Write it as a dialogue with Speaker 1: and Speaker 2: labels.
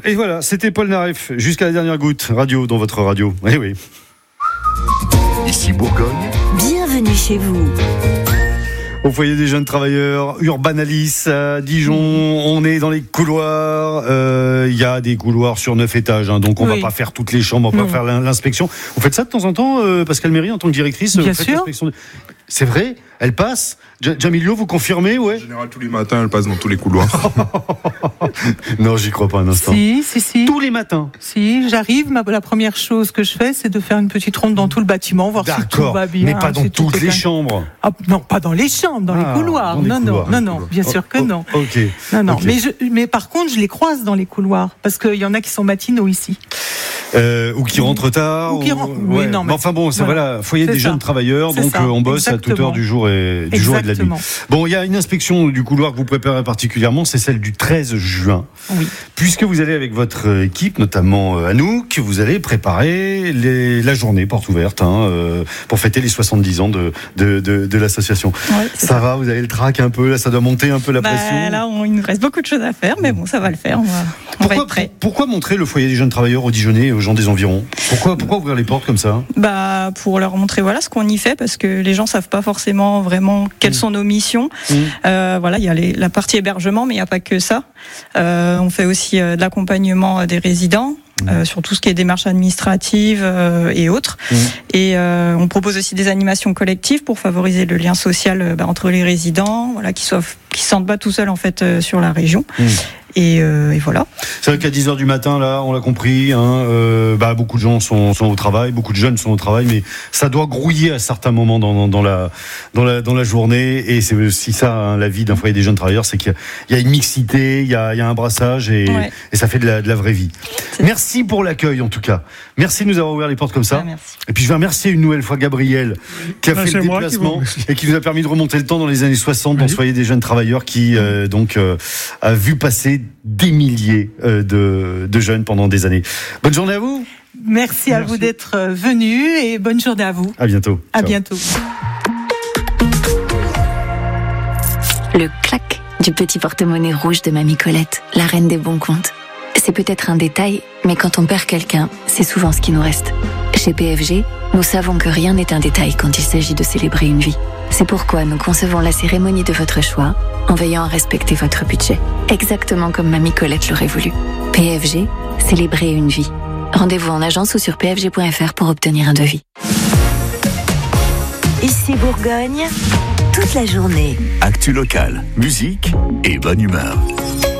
Speaker 1: Et voilà, c'était Paul Naref, jusqu'à la dernière goutte, radio dans votre radio. Eh oui.
Speaker 2: Ici Bourgogne.
Speaker 3: Bienvenue chez vous.
Speaker 1: Au foyer des jeunes travailleurs, Urbanalis à Dijon, on est dans les couloirs. Il y a des couloirs sur 9 étages, hein, donc on va pas faire toutes les chambres, on va pas faire l'inspection. Vous faites ça de temps en temps, Pascal Méry, en tant que directrice?
Speaker 4: Bien
Speaker 1: vous faites
Speaker 4: sûr.
Speaker 1: l'inspection C'est vrai? Elle passe? Jamilio, vous confirmez? Ouais.
Speaker 5: En général, tous les matins, elle passe dans tous les couloirs.
Speaker 1: Non, j'y crois pas un instant.
Speaker 4: Si.
Speaker 1: Tous les matins?
Speaker 4: Si, j'arrive, la première chose que je fais, c'est de faire une petite ronde dans tout le bâtiment, voir si tout va bien.
Speaker 1: Mais pas dans toutes les chambres.
Speaker 4: Ah, non, pas dans les chambres, dans les couloirs. Non, bien sûr que non.
Speaker 1: Ok.
Speaker 4: Non.
Speaker 1: Okay.
Speaker 4: Mais par contre, je les croise dans les couloirs, parce qu'il y en a qui sont matinaux ici.
Speaker 1: Ou qui rentrent tard.
Speaker 4: Oui, non, mais
Speaker 1: enfin bon, c'est voilà, foyer des jeunes travailleurs, donc on bosse à toute heure du jour et de la nuit. Bon, il y a une inspection du couloir que vous préparez particulièrement, c'est celle du 13 juin.
Speaker 4: Oui.
Speaker 1: Puisque vous allez avec votre équipe, notamment Anouk, vous allez préparer la journée porte ouverte pour fêter les 70 ans de l'association.
Speaker 6: Ouais,
Speaker 1: ça va, vous avez le trac un peu, là, ça doit monter un peu la pression.
Speaker 6: Là, il nous reste beaucoup de choses à faire, mais bon, ça va le faire, on va être prêts.
Speaker 1: Pourquoi montrer le foyer des jeunes travailleurs aux Dijonais et aux gens des environs? Pourquoi ouvrir les portes comme ça?
Speaker 6: Pour leur montrer ce qu'on y fait, parce que les gens savent pas forcément vraiment quelles sont nos missions. Il y a la partie hébergement, mais il n'y a pas que ça. On fait aussi de l'accompagnement des résidents. Sur tout ce qui est démarches administratives et autres. Et on propose aussi des animations collectives pour favoriser le lien social entre les résidents, qui se sentent pas tout seuls en fait sur la région. Et voilà.
Speaker 1: C'est vrai qu'à 10h du matin, là, on l'a compris, beaucoup de gens sont au travail, beaucoup de jeunes sont au travail, mais ça doit grouiller à certains moments dans la journée. Et c'est aussi ça, la vie d'un foyer des jeunes travailleurs, c'est qu'il y a une mixité, il y a un brassage et ça fait de la vraie vie. Merci pour l'accueil, en tout cas. Merci de nous avoir ouvert les portes comme ça.
Speaker 6: Merci.
Speaker 1: Et puis je vais remercier une nouvelle fois Gabriel qui a fait le déplacement et qui nous a permis de remonter le temps dans les années 60 dans ce foyer des jeunes travailleurs qui a vu passer des milliers de jeunes pendant des années. Bonne journée à vous.
Speaker 4: Merci à vous d'être venus et bonne journée à vous.
Speaker 1: À bientôt.
Speaker 4: À bientôt.
Speaker 3: Le clac du petit porte-monnaie rouge de Mamie Colette, la reine des bons comptes. C'est peut-être un détail, mais quand on perd quelqu'un, c'est souvent ce qui nous reste. Chez PFG, nous savons que rien n'est un détail quand il s'agit de célébrer une vie. C'est pourquoi nous concevons la cérémonie de votre choix en veillant à respecter votre budget. Exactement comme Mamie Colette l'aurait voulu. PFG, célébrer une vie. Rendez-vous en agence ou sur pfg.fr pour obtenir un devis. Ici Bourgogne, toute la journée.
Speaker 2: Actu locale, musique et bonne humeur.